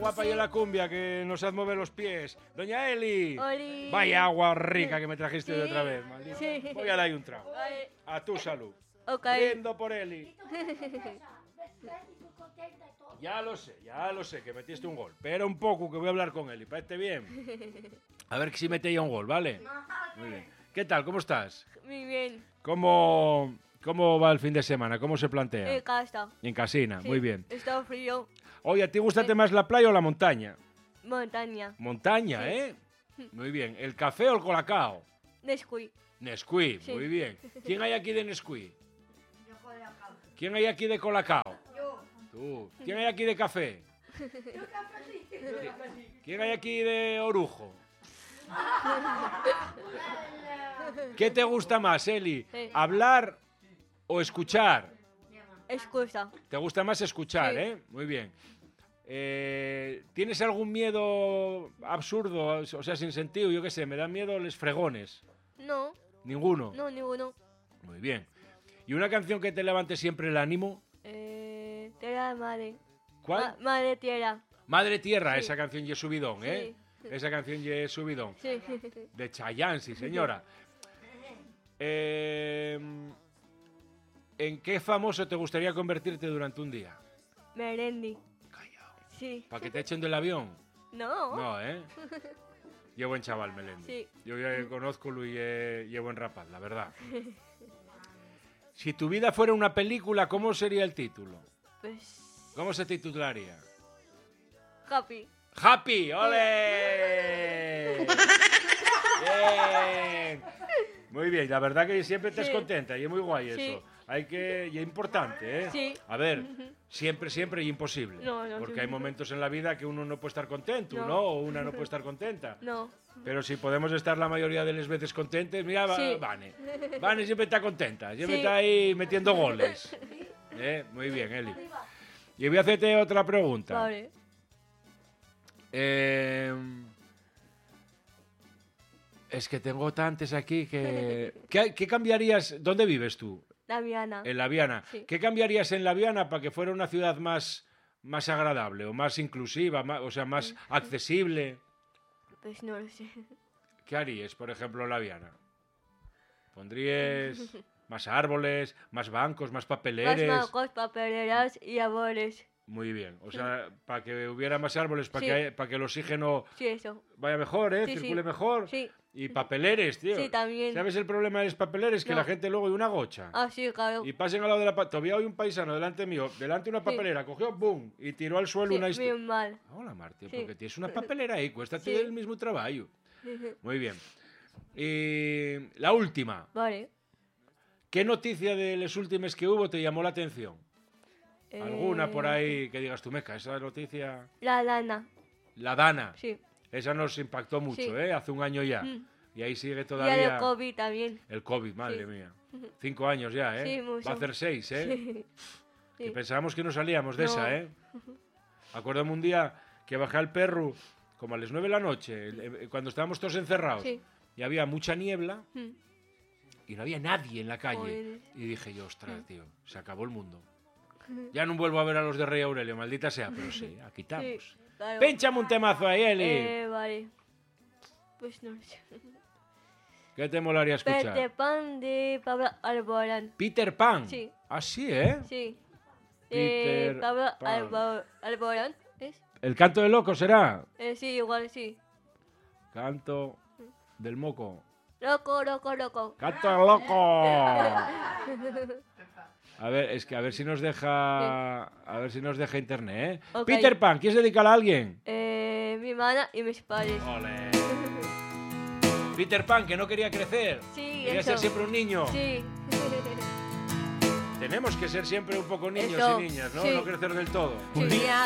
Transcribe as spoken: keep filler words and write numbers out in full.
Guapa y la cumbia que nos hace mover los pies. Doña Eli. Oli. Vaya agua rica que me trajiste Sí. de otra vez, maldita. Sí. Voy a darle un trago. Vale. A tu salud. Ok. Brindo por Eli. Ya lo sé, ya lo sé, que metiste un gol. Pero un poco, que voy a hablar con Eli. ¿Parece bien? A ver si mete ya un gol, ¿vale? Muy bien. ¿Qué tal? ¿Cómo estás? Muy bien. ¿Cómo, cómo va el fin de semana? ¿Cómo se plantea? En casa. En casina, Sí. muy bien. Está frío. Oye, ¿a ti gusta más la playa o la montaña? Montaña. Montaña, Sí. ¿eh? Muy bien. ¿El café o el colacao? Nesquik. Nesquik, Sí. muy bien. ¿Quién hay aquí de Nesquik? ¿Quién hay aquí de colacao? Yo. Tú. ¿Quién hay aquí de café? Yo cafecito. ¿Quién hay aquí de orujo? ¿Qué te gusta más, Eli? Sí. ¿Hablar o escuchar? Excusa. ¿Te gusta más escuchar, Sí. eh? Muy bien. Eh, ¿Tienes algún miedo absurdo, o sea, sin sentido? Yo qué sé, me dan miedo los fregones. No. ¿Ninguno? No, ninguno. Muy bien. ¿Y una canción que te levante siempre el ánimo? Eh, tierra de madre. ¿Cuál? Ma- madre tierra. Madre Tierra, Sí. esa canción y subidón, ¿eh? Esa canción y subidón. Sí. De Chayanne, sí, señora. Eh, ¿En qué famoso te gustaría convertirte durante un día? Merendi. Callao. Sí. ¿Para que te echen del avión? No. No, ¿eh? Qué buen chaval, Melendi. Sí. Yo ya conozco y es buen rapaz, la verdad. Si tu vida fuera una película, ¿cómo sería el título? Pues. ¿Cómo se titularía? Happy. ¡Happy! ¡Ole! Bien. Muy bien, la verdad que siempre estás Sí. contenta y es muy guay Sí. eso. Hay que, y es importante, ¿eh? Sí. A ver, siempre, siempre es imposible. No, no, porque sí. hay momentos en la vida que uno no puede estar contento, ¿no? No. O una no puede estar contenta. No. Pero si podemos estar la mayoría de las veces contentes, mira, va- Sí. Vane. Vane siempre está contenta, siempre Sí. está ahí metiendo goles. ¿Eh? Muy bien, Eli. Y voy a hacerte otra pregunta. Vale. Eh, es que tengo tantas aquí que... ¿Qué, qué cambiarías? ¿Dónde vives tú? La Viana. En La Viana. Sí. ¿Qué cambiarías en La Viana para que fuera una ciudad más, más agradable o más inclusiva, más- o sea, más accesible? Pues no lo sé. ¿Qué harías, por ejemplo, en La Viana? ¿Pondrías más árboles, más bancos, más Más papeleres? bancos, papeleras y árboles. Muy bien. O sea, para que hubiera más árboles, para, Sí. que, hay- para que el oxígeno Sí, eso. vaya mejor, ¿eh? Sí, sí. Circule mejor. Sí. Y papeleres, tío. Sí, también. ¿Sabes el problema de los papeleres? Que No. la gente luego de una gocha. Ah, sí, claro. Y pasen al lado de la... pa- Todavía hay un paisano delante mío, delante de una papelera, cogió, ¡boom! Y tiró al suelo Sí, una... histo- bien mal. Hola, Martín, Sí. porque tienes una papelera ahí, cuesta Sí. el mismo trabajo. Muy bien. Y la última. Vale. ¿Qué noticia de las últimas que hubo te llamó la atención? ¿Alguna por Eh, ahí que digas tú, meca, esa noticia? La lana. La Dana. Sí. Esa nos impactó mucho, Sí. ¿eh? Hace un año ya. Mm. Y ahí sigue Y todavía... el COVID también. El COVID, madre Sí. mía. Cinco años ya, ¿eh? Sí, mucho. Va a hacer seis, ¿eh? Sí. Que Sí. pensábamos que no salíamos de No. esa, ¿eh? Acuérdame un día que bajé al perro como a las nueve de la noche, eh, cuando estábamos todos encerrados, Sí. y había mucha niebla Mm. y no había nadie en la calle. Joder. Y dije yo, ostras, tío, se acabó el mundo. Ya no vuelvo a ver a los de Rey Aurelio, maldita sea, pero sí, aquí estamos. Sí, claro. Pénchame un temazo ahí, Eli. Eh, vale. Pues no lo sé. ¿Qué te molaría escuchar? Peter Pan de Pablo Alborán. Peter Pan. Sí. Ah, sí, ¿eh? Sí. Peter eh, Pablo Pan. Albo- Alborán. ¿Es? ¿El canto del loco será? Eh, sí, igual sí. Canto del moco. Loco, loco, loco. ¡Canto del loco! A ver, es que a ver si nos deja. A ver si nos deja internet, ¿eh? Ok. Peter Pan, ¿quieres dedicarla a alguien? Eh, mi hermana y mis padres. Ole. Peter Pan, que no quería crecer. Sí, Quería eso. ser siempre un niño. Sí. Tenemos que ser siempre un poco niños Eso, y niñas, ¿no? sí. No crecer del todo. Sí.